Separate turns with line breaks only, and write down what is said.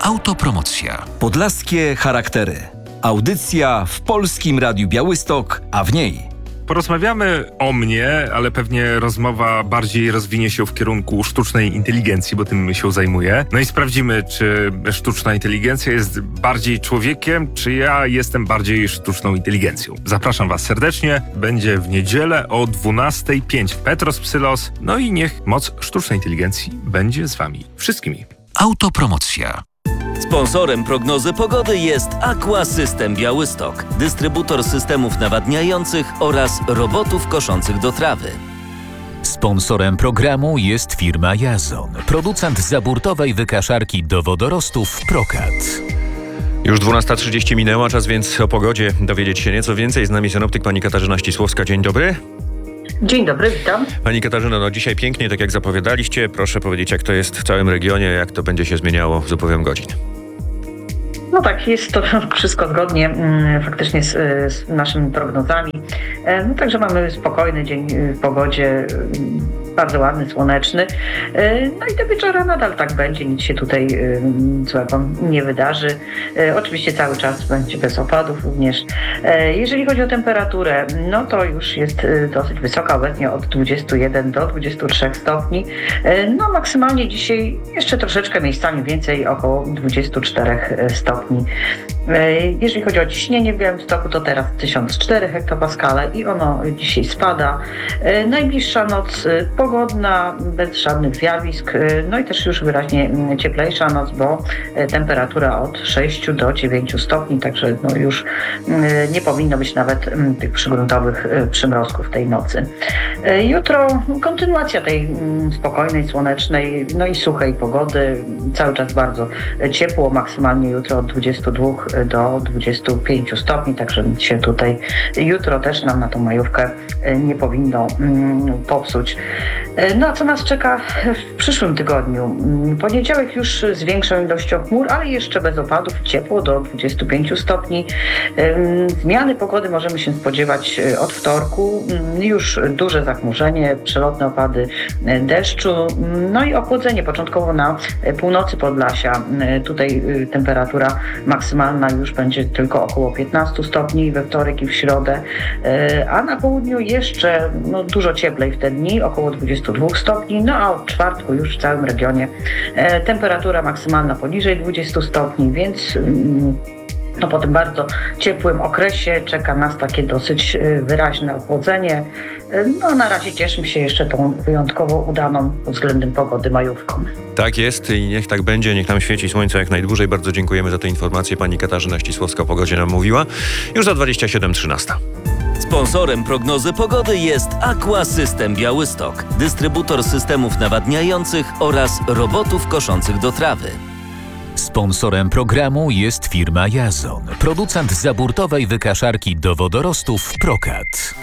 Autopromocja.
Podlaskie charaktery. Audycja w Polskim Radiu Białystok, a w niej
porozmawiamy o mnie, ale pewnie rozmowa bardziej rozwinie się w kierunku sztucznej inteligencji, bo tym się zajmuję. No i sprawdzimy, czy sztuczna inteligencja jest bardziej człowiekiem, czy ja jestem bardziej sztuczną inteligencją. Zapraszam Was serdecznie. Będzie w niedzielę o 12:05 Petros Psylos. No i niech moc sztucznej inteligencji będzie z Wami wszystkimi.
Autopromocja.
Sponsorem prognozy pogody jest Aqua System Białystok, dystrybutor systemów nawadniających oraz robotów koszących do trawy.
Sponsorem programu jest firma Jazon, producent zaburtowej wykaszarki do wodorostów Prokat.
Już 12:30 minęła, czas więc o pogodzie dowiedzieć się nieco więcej. Z nami synoptyk pani Katarzyna Ścisłowska. Dzień dobry.
Dzień dobry, witam.
Pani Katarzyno, no dzisiaj pięknie, tak jak zapowiadaliście. Proszę powiedzieć, jak to jest w całym regionie, jak to będzie się zmieniało z upływem godzin.
No tak, jest to wszystko zgodnie faktycznie z naszymi prognozami. No także mamy spokojny dzień w pogodzie, bardzo ładny, słoneczny. No i do wieczora nadal tak będzie, nic się tutaj złego nie wydarzy. Oczywiście cały czas będzie bez opadów również. Jeżeli chodzi o temperaturę, no to już jest dosyć wysoka, obecnie od 21 do 23 stopni. No maksymalnie dzisiaj jeszcze troszeczkę miejscami więcej, około 24 stopni. Jeżeli chodzi o ciśnienie w Białymstoku, to teraz 1004 hektopaskale i ono dzisiaj spada. Najbliższa noc pogodna, bez żadnych zjawisk, no i też już wyraźnie cieplejsza noc, bo temperatura od 6 do 9 stopni, także no już nie powinno być nawet tych przygruntowych przymrozków tej nocy. Jutro kontynuacja tej spokojnej, słonecznej, no i suchej pogody. Cały czas bardzo ciepło, maksymalnie jutro od 22 do 25 stopni, także nic się tutaj jutro też nam na tą majówkę nie powinno popsuć. No a co nas czeka w przyszłym tygodniu? Poniedziałek już z większą ilością chmur, ale jeszcze bez opadów, ciepło do 25 stopni. Zmiany pogody możemy się spodziewać od wtorku. Już duże zachmurzenie, przelotne opady deszczu, no i ochłodzenie początkowo na północy Podlasia. Tutaj temperatura maksymalna już będzie tylko około 15 stopni we wtorek i w środę, a na południu jeszcze dużo cieplej w te dni, około 22 stopni, no a od czwartku już w całym regionie temperatura maksymalna poniżej 20 stopni, więc po tym bardzo ciepłym okresie czeka nas takie dosyć wyraźne ochłodzenie. No na razie cieszymy się jeszcze tą wyjątkowo udaną pod względem pogody majówką.
Tak jest i niech tak będzie, niech nam świeci słońce jak najdłużej. Bardzo dziękujemy za tę informację. Pani Katarzyna Ścisłowska o pogodzie nam mówiła. Już za 27:13.
Sponsorem prognozy pogody jest Aqua System Białystok, dystrybutor systemów nawadniających oraz robotów koszących do trawy.
Sponsorem programu jest firma Jazon, producent zaburtowej wykaszarki do wodorostów Prokat.